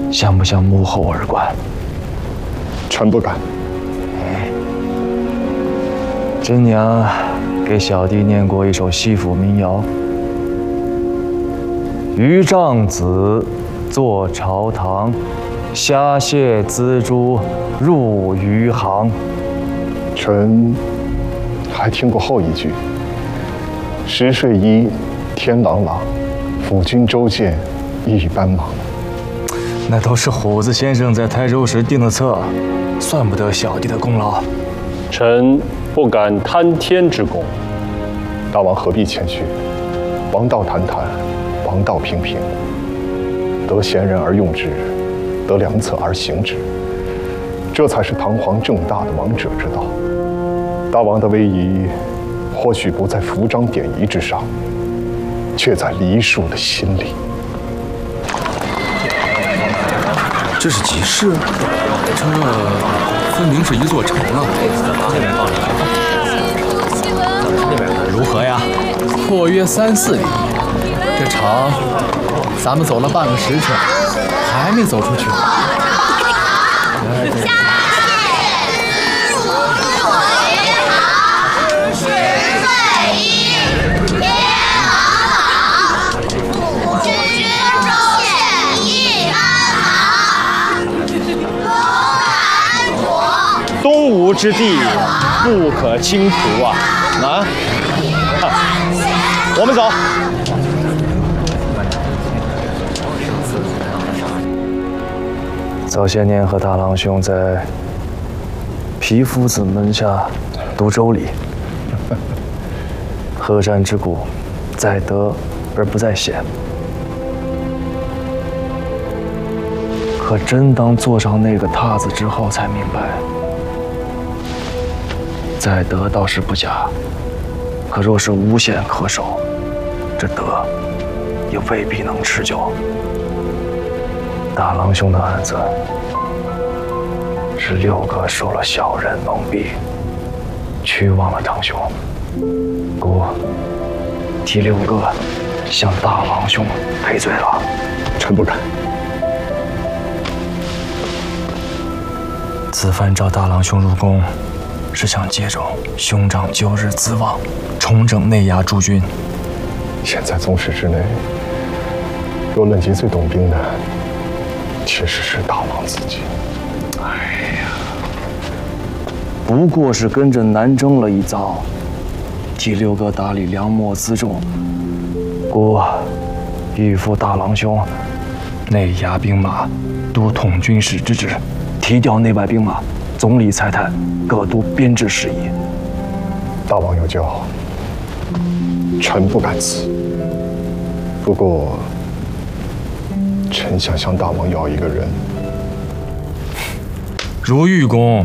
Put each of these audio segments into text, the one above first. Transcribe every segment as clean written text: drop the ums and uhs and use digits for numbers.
想不想幕后尔官？ 臣不敢。 真娘给小弟念过一首西府民谣：渔丈子坐朝堂，虾蟹锱铢入渔行。 臣还听过后一句：时睡衣，天朗朗，辅君周见一般忙。 那都是虎子先生在台州时定的策，算不得小弟的功劳。 臣不敢贪天之功。 大王何必谦虚？王道谈谈，王道平平。得贤人而用之，得良策而行之，这才是堂皇正大的王者之道。大王的威仪，或许不在服装典仪之上，却在梨树的心里。 这是集市，这分明是一座城啊！ 如何呀？ 阔约3-4里，这城咱们走了半个时辰，还没走出去。 东吴之地不可轻图啊！我们走。 早些年和大郎兄在皮夫子门下读周礼，河山之谷，在德而不在险。可真当坐上那个榻子之后，才明白，在德倒是不假，可若是无险可守，这德也未必能持久。大郎兄的案子是6个受了小人蒙蔽，屈枉了堂兄，故替6个向大郎兄赔罪了。 臣不敢。 此番召大郎兄入宫，是想借着兄长旧日资望，重整内衙诸军。 现在宗室之内，若论及最懂兵的，其实是大王自己。 哎呀，不过是跟着南征了一遭，替6个打理粮秣辎重，故欲复大郎兄内衙兵马都统军事之职，提调内外兵马，总理裁探，各督编制事宜。 大王有教，臣不敢辞。不过，臣想向大王要一个人。 如玉公，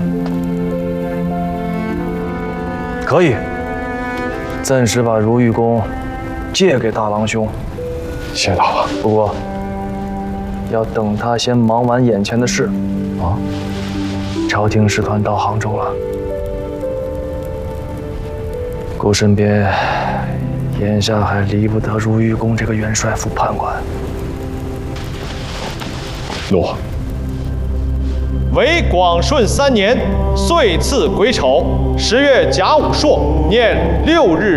可以暂时把如玉公借给大郎兄。 谢大王。 不过，要等他先忙完眼前的事。啊，朝廷使团到杭州了，故身边眼下还离不得如玉公这个元帅府判官。 诺。 为广顺3年，岁次癸丑，10月甲午朔，年6日。